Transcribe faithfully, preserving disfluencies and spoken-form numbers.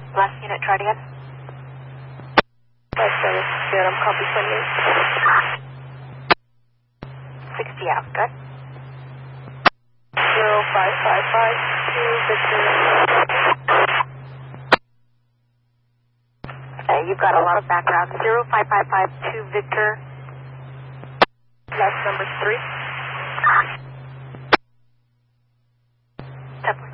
Last unit, try it again. five seven, Durham, copy twenty-eight. sixty out, good. zero five five five two Victor. Okay, you've got a lot of background. zero five five five two Victor. Last number three. Temple